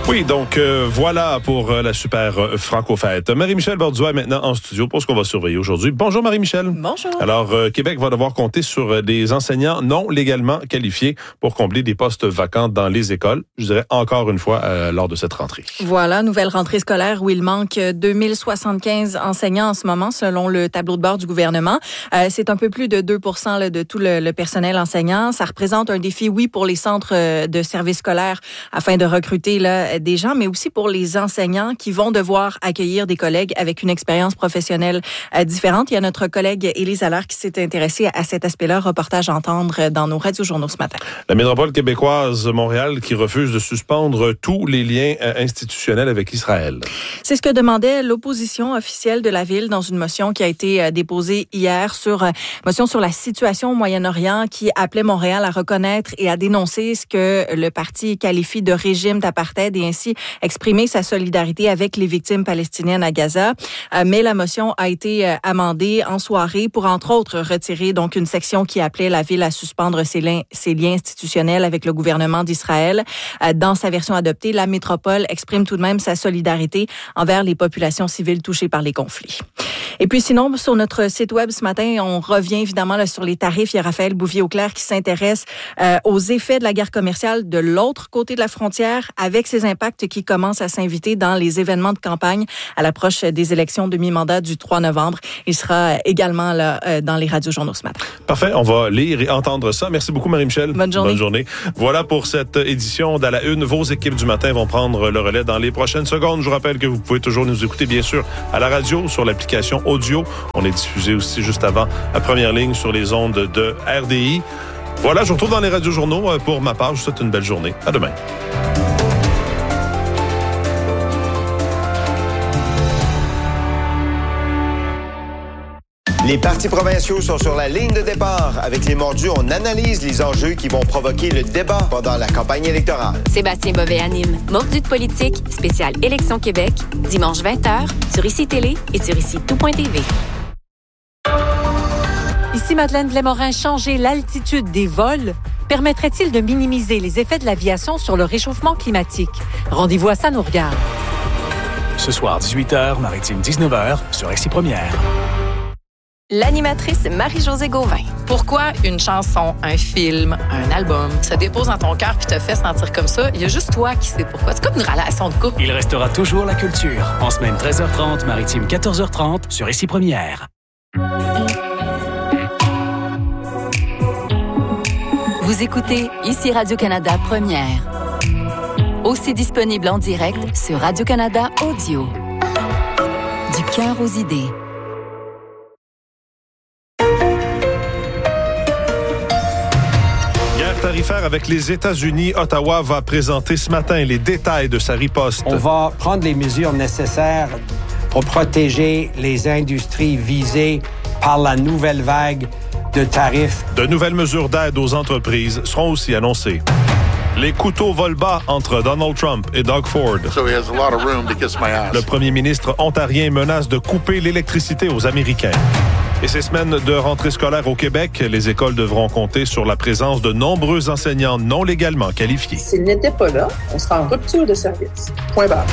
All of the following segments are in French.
Oui, donc voilà pour la super Franco-fête. Marie-Michel Borduas est maintenant en studio pour ce qu'on va surveiller aujourd'hui. Bonjour Marie-Michel. Bonjour. Alors, Québec va devoir compter sur des enseignants non légalement qualifiés pour combler des postes vacants dans les écoles. Je dirais encore une fois lors de cette rentrée. Voilà, nouvelle rentrée scolaire où il manque 2075 enseignants en ce moment selon le tableau de bord du gouvernement. C'est un peu plus de 2% là, de tout le personnel enseignant. Ça représente un défi, oui, pour les centres de services scolaires afin de recruter là, des gens, mais aussi pour les enseignants qui vont devoir accueillir des collègues avec une expérience professionnelle différente. Il y a notre collègue Élise Allaire qui s'est intéressée à cet aspect-là. Reportage à entendre dans nos radiojournaux ce matin. La métropole québécoise Montréal qui refuse de suspendre tous les liens institutionnels avec Israël. C'est ce que demandait l'opposition officielle de la ville dans une motion qui a été déposée hier motion sur la situation au Moyen-Orient qui appelait Montréal à reconnaître et à dénoncer ce que le parti qualifie de régime d'apartheid et ainsi exprimer sa solidarité avec les victimes palestiniennes à Gaza. Mais la motion a été amendée en soirée pour, entre autres, retirer donc une section qui appelait la ville à suspendre ses liens institutionnels avec le gouvernement d'Israël. Dans sa version adoptée, la métropole exprime tout de même sa solidarité envers les populations civiles touchées par les conflits. Et puis sinon, sur notre site web ce matin, on revient évidemment là, sur les tarifs. Il y a Raphaël Bouvier-Auclair qui s'intéresse aux effets de la guerre commerciale de l'autre côté de la frontière avec ses impacts qui commencent à s'inviter dans les événements de campagne à l'approche des élections de mi-mandat du 3 novembre. Il sera également là dans les radiojournaux ce matin. Parfait, on va lire et entendre ça. Merci beaucoup Marie-Michel. Bonne journée. Bonne journée. Voilà pour cette édition d'À la Une. Vos équipes du matin vont prendre le relais dans les prochaines secondes. Je vous rappelle que vous pouvez toujours nous écouter, bien sûr, à la radio, sur l'application audio. On est diffusé aussi juste avant à première ligne sur les ondes de RDI. Voilà, je vous retrouve dans les radiojournaux. Pour ma part, je vous souhaite une belle journée. À demain. Les partis provinciaux sont sur la ligne de départ. Avec les mordus, on analyse les enjeux qui vont provoquer le débat pendant la campagne électorale. Sébastien Bovet anime Mordus de politique, spécial Élection Québec, dimanche 20h, sur ICI Télé et sur ICI-tout.tv. Ici Madeleine Blais-Morin, changer l'altitude des vols permettrait-il de minimiser les effets de l'aviation sur le réchauffement climatique? Rendez-vous à Ça nous regarde. Ce soir, 18h, Maritime 19h, sur ICI Première. L'animatrice Marie-Josée Gauvin. Pourquoi une chanson, un film, un album se dépose dans ton cœur puis te fait sentir comme ça? Il y a juste toi qui sais pourquoi. C'est comme une relation de couple. Il restera toujours la culture. En semaine 13h30, Maritime 14h30, sur ICI Première. Vous écoutez ICI Radio-Canada Première. Aussi disponible en direct sur Radio-Canada Audio. Du cœur aux idées. Tarifaire avec les États-Unis, Ottawa va présenter ce matin les détails de sa riposte. On va prendre les mesures nécessaires pour protéger les industries visées par la nouvelle vague de tarifs. De nouvelles mesures d'aide aux entreprises seront aussi annoncées. Les couteaux volent bas entre Donald Trump et Doug Ford. Le premier ministre ontarien menace de couper l'électricité aux Américains. Et ces semaines de rentrée scolaire au Québec, les écoles devront compter sur la présence de nombreux enseignants non légalement qualifiés. S'ils n'étaient pas là, on sera en rupture de service. Point barre.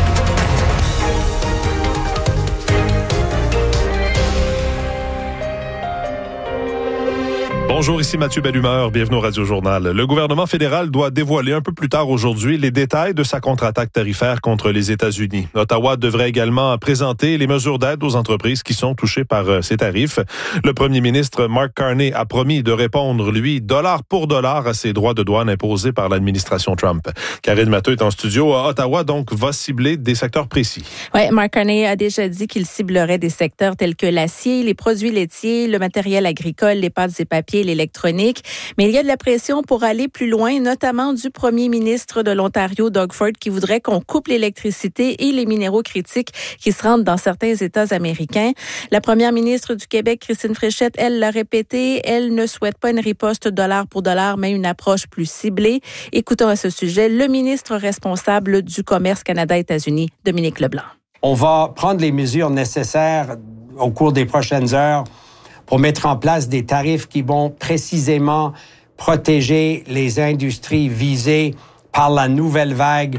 Bonjour, ici Mathieu Bellumeur, bienvenue au Radio-Journal. Le gouvernement fédéral doit dévoiler un peu plus tard aujourd'hui les détails de sa contre-attaque tarifaire contre les États-Unis. Ottawa devrait également présenter les mesures d'aide aux entreprises qui sont touchées par ces tarifs. Le premier ministre Mark Carney a promis de répondre, lui, dollar pour dollar à ces droits de douane imposés par l'administration Trump. Karine Matteux est en studio. Ottawa, donc, va cibler des secteurs précis. Oui, Mark Carney a déjà dit qu'il ciblerait des secteurs tels que l'acier, les produits laitiers, le matériel agricole, les pâtes et papiers, l'électronique. Mais il y a de la pression pour aller plus loin, notamment du premier ministre de l'Ontario, Doug Ford, qui voudrait qu'on coupe l'électricité et les minéraux critiques qui se rendent dans certains États américains. La première ministre du Québec, Christine Fréchette, elle l'a répété, elle ne souhaite pas une riposte dollar pour dollar, mais une approche plus ciblée. Écoutons à ce sujet le ministre responsable du commerce Canada-États-Unis, Dominique Leblanc. On va prendre les mesures nécessaires au cours des prochaines heures pour mettre en place des tarifs qui vont précisément protéger les industries visées par la nouvelle vague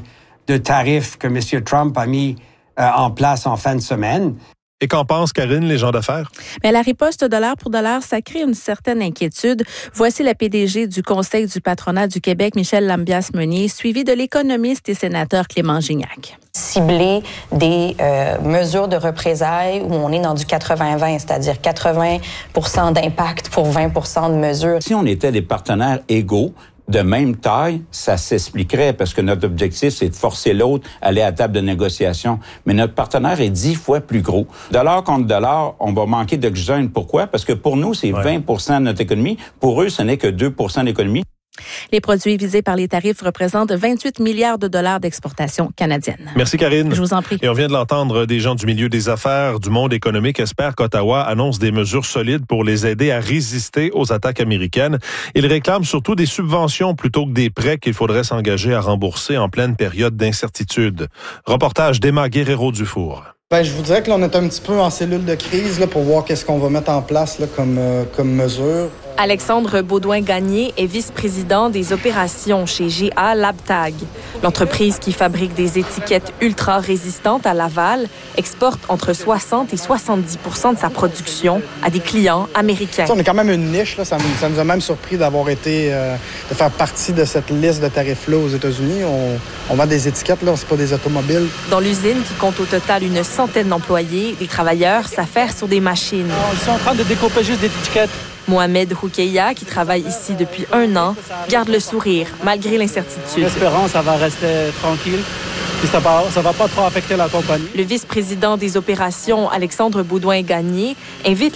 de tarifs que M. Trump a mis en place en fin de semaine. Et qu'en pensent, Karine, les gens d'affaires? Mais la riposte dollar pour dollar, ça crée une certaine inquiétude. Voici la PDG du Conseil du patronat du Québec, Michel Lambias-Meunier, suivi de l'économiste et sénateur Clément Gignac. Cibler des mesures de représailles où on est dans du 80-20, c'est-à-dire 80% d'impact pour 20% de mesures. Si on était des partenaires égaux, de même taille, ça s'expliquerait parce que notre objectif, c'est de forcer l'autre à aller à la table de négociation. Mais notre partenaire est 10 fois plus gros. Dollar contre dollar, on va manquer d'oxygène. Pourquoi? Parce que pour nous, c'est 20% de notre économie. Pour eux, ce n'est que 2% de l'économie. Les produits visés par les tarifs représentent 28 milliards de dollars d'exportation canadienne. Merci, Karine. Je vous en prie. Et on vient de l'entendre, des gens du milieu des affaires, du monde économique espèrent qu'Ottawa annonce des mesures solides pour les aider à résister aux attaques américaines. Ils réclament surtout des subventions plutôt que des prêts qu'il faudrait s'engager à rembourser en pleine période d'incertitude. Reportage d'Emma Guerrero-Dufour. Je vous dirais que là, on est un petit peu en cellule de crise là, pour voir qu'est-ce qu'on va mettre en place là, comme mesure. Alexandre Baudouin-Gagné est vice-président des opérations chez GA LabTag. L'entreprise qui fabrique des étiquettes ultra résistantes à Laval exporte entre 60 et 70% de sa production à des clients américains. On est quand même une niche. Là. Ça nous a même surpris d'avoir été, de faire partie de cette liste de tarifs-là aux États-Unis. On vend des étiquettes, là, c'est pas des automobiles. Dans l'usine, qui compte au total une centaine d'employés, des travailleurs s'affairent sur des machines. Ils sont en train de découper juste des étiquettes. Mohamed Houkeya, qui travaille ici depuis 1 an, garde le sourire malgré l'incertitude. L'espérance, ça va rester tranquille. Puis ça va pas trop affecter la compagnie. Le vice-président des opérations, Alexandre Baudouin-Gagné, invite